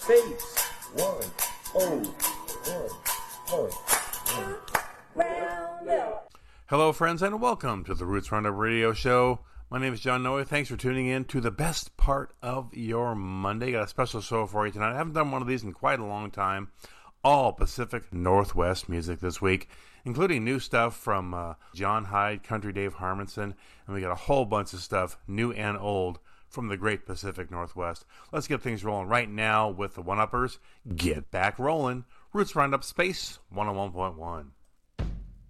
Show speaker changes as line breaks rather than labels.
Space. One. Roundup.
Hello, friends, and welcome to the Roots Roundup Radio Show. My name is John Noe. Thanks for tuning in to the best part of your Monday. Got a special show for you tonight. I haven't done one of these in quite a long time. All Pacific Northwest music this week, including new stuff from John Hyde, Country Dave Harmonson, and we got a whole bunch of stuff, new and old, from the great Pacific Northwest. Let's get things rolling right now with the One-Uppers. Get back rolling. Roots Roundup Space 101.1.